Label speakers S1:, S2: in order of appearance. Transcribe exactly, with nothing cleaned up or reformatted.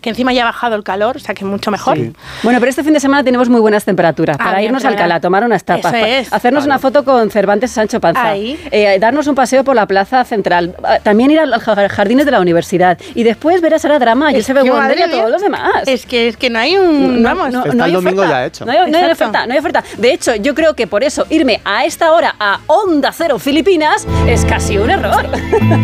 S1: que encima ya ha bajado el calor, o sea que mucho mejor.
S2: Sí.
S3: Bueno, pero este fin de semana tenemos muy buenas temperaturas
S1: Ah,
S3: para
S1: bien,
S3: irnos
S1: claro.
S3: a Alcalá, tomar unas tapas,
S1: Eso
S3: pa-
S1: es.
S3: hacernos
S2: Claro.
S3: una foto con Cervantes Sancho Panza,
S1: Ahí.
S3: eh, darnos un paseo por la plaza central, ah, también ir a los ja- jardines de la universidad y después ver a Sara Drama,
S1: Es
S3: Josep
S1: que,
S3: Wonder y
S1: madre
S3: a todos
S1: mía,
S3: los demás.
S1: Es que, es que no hay un...
S3: No,
S1: vamos,
S3: no,
S2: Está
S3: no hay
S2: el domingo
S3: oferta.
S2: ya hecho.
S3: No hay, no hay
S1: Exacto.
S3: oferta, no hay oferta. De hecho, yo creo que por eso irme a esta hora a Onda Cero Filipinas es casi un error.